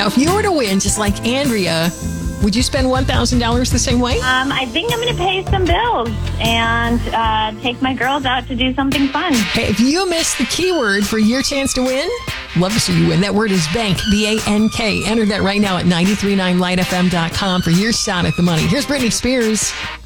Now, if you were to win, just like Andrea, would you spend $1,000 the same way? I think I'm going to pay some bills and take my girls out to do something fun. Hey, if you missed the keyword for your chance to win, love to see you win. That word is bank, B-A-N-K. Enter that right now at 939lightfm.com for your shot at the money. Here's Britney Spears.